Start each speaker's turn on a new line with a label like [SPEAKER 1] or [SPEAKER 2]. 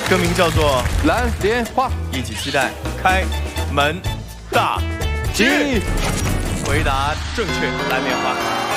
[SPEAKER 1] 歌名叫做
[SPEAKER 2] 《蓝莲花》，
[SPEAKER 1] 一起期待开门大吉。回答正确，蓝莲花。